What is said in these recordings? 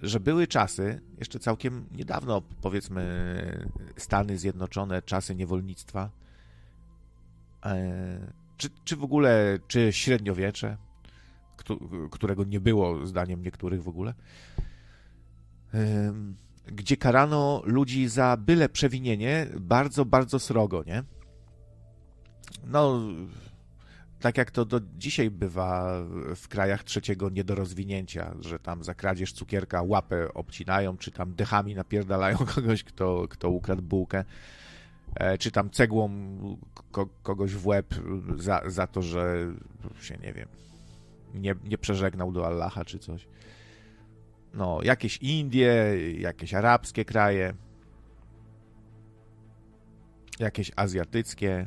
że były czasy, jeszcze całkiem niedawno, powiedzmy, Stany Zjednoczone, czasy niewolnictwa, czy w ogóle, czy średniowiecze, którego nie było, zdaniem niektórych w ogóle, gdzie karano ludzi za byle przewinienie bardzo, bardzo srogo, nie? No, tak jak to do dzisiaj bywa w krajach trzeciego niedorozwinięcia, że tam za kradzież cukierka łapę obcinają, czy tam dechami napierdalają kogoś, kto ukradł bułkę, czy tam cegłą kogoś w łeb za to, że się, nie wiem, nie przeżegnał do Allaha czy coś. No, jakieś Indie, jakieś arabskie kraje, jakieś azjatyckie.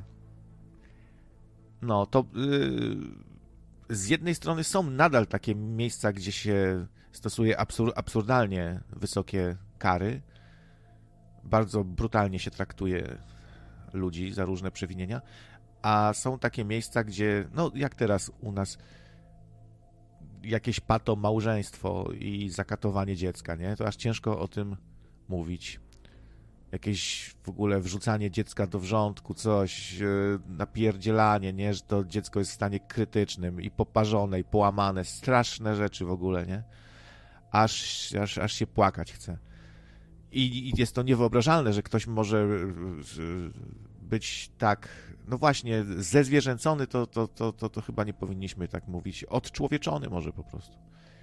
No, to z jednej strony są nadal takie miejsca, gdzie się stosuje absurdalnie wysokie kary. Bardzo brutalnie się traktuje ludzi za różne przewinienia. A są takie miejsca, gdzie, no jak teraz u nas, jakieś pato małżeństwo i zakatowanie dziecka, nie? To aż ciężko o tym mówić. Jakieś w ogóle wrzucanie dziecka do wrzątku, coś, napierdzielanie, nie? Że to dziecko jest w stanie krytycznym i poparzone, i połamane. Straszne rzeczy w ogóle, nie? Aż się płakać chce. I jest to niewyobrażalne, że ktoś może być tak, no właśnie, zezwierzęcony, to chyba nie powinniśmy tak mówić. Odczłowieczony może po prostu.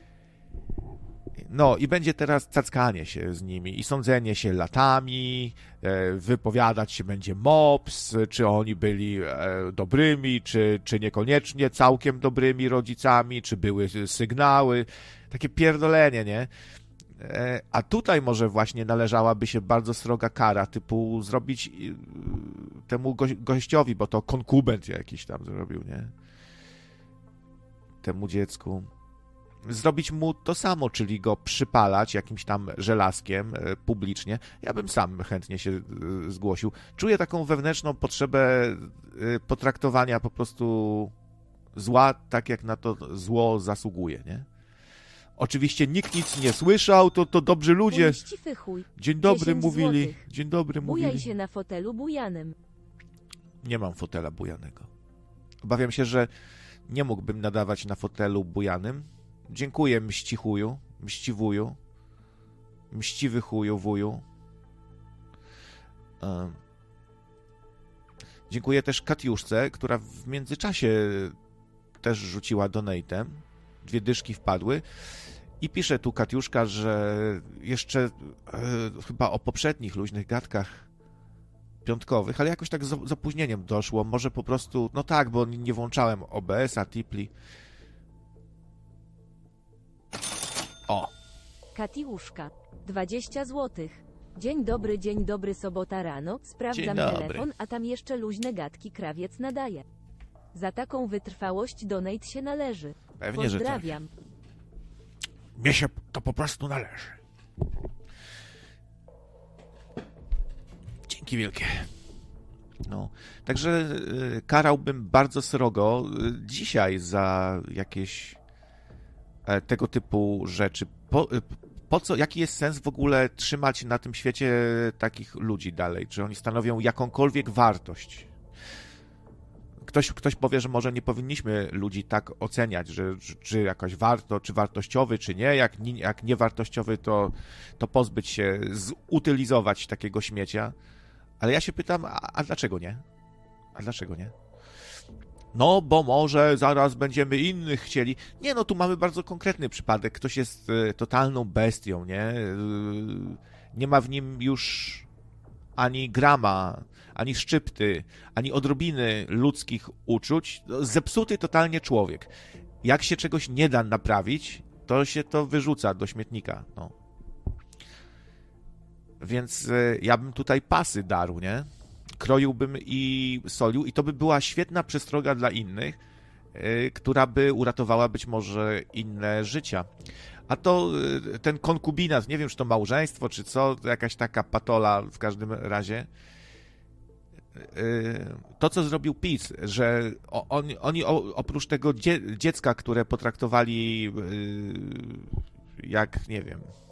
No i będzie teraz cackanie się z nimi i sądzenie się latami, wypowiadać się będzie MOPS, czy oni byli dobrymi, czy niekoniecznie całkiem dobrymi rodzicami, czy były sygnały. Takie pierdolenie, nie? A tutaj może właśnie należałaby się bardzo sroga kara, typu zrobić temu gościowi, bo to konkubent jakiś tam zrobił, nie? Temu dziecku. Zrobić mu to samo, czyli go przypalać jakimś tam żelazkiem publicznie. Ja bym sam chętnie się zgłosił. Czuję taką wewnętrzną potrzebę potraktowania po prostu zła tak, jak na to zło zasługuje, nie? Oczywiście nikt nic nie słyszał, to dobrzy ludzie. Dzień dobry mówili. Dzień dobry mówili. Bujaj się na fotelu bujanym. Nie mam fotela bujanego. Obawiam się, że nie mógłbym nadawać na fotelu bujanym. Dziękuję mścichuju, mściwuju, mściwy chuju, wuju. Dziękuję też Katiuszce, która w międzyczasie też rzuciła donate'em. 2 dyszki wpadły. I pisze tu Katiuszka, że jeszcze chyba o poprzednich luźnych gadkach piątkowych, ale jakoś tak z opóźnieniem doszło. Może po prostu, no tak, bo nie włączałem OBS-a, Tipli. O. Katiuszka, 20 złotych. Dzień dobry, sobota rano. Sprawdzam telefon, a tam jeszcze luźne gadki krawiec nadaje. Za taką wytrwałość donate się należy. Pewnie, pozdrawiam. Że tak. Mnie się to po prostu należy. Dzięki wielkie. No, także karałbym bardzo srogo dzisiaj za jakieś tego typu rzeczy. Po co, jaki jest sens w ogóle trzymać na tym świecie takich ludzi dalej? Czy oni stanowią jakąkolwiek wartość? Ktoś powie, że może nie powinniśmy ludzi tak oceniać, że czy jakoś czy wartościowy, czy nie. Jak niewartościowy, to pozbyć się, zutylizować takiego śmiecia. Ale ja się pytam, a dlaczego nie? A dlaczego nie? No, bo może zaraz będziemy innych chcieli. Nie, no tu mamy bardzo konkretny przypadek. Ktoś jest totalną bestią, nie? Nie ma w nim już ani grama, ani szczypty, ani odrobiny ludzkich uczuć. Zepsuty totalnie człowiek. Jak się czegoś nie da naprawić, to się to wyrzuca do śmietnika. No. Więc ja bym tutaj pasy darł, nie? Kroiłbym i solił i to by była świetna przestroga dla innych, która by uratowała być może inne życia. A to ten konkubinat, nie wiem, czy to małżeństwo, czy co, to jakaś taka patola w każdym razie. To, co zrobił PiS, że oni oprócz tego dziecka, które potraktowali jak, nie wiem,